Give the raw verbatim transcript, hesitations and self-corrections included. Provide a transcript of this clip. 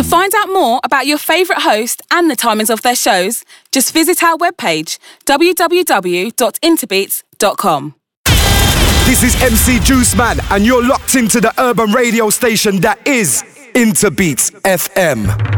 find out more about your favourite host and the timings of their shows, just visit our webpage, w w w dot interbeats dot com. This is M C Juiceman, and you're locked into the urban radio station that is Interbeats F M.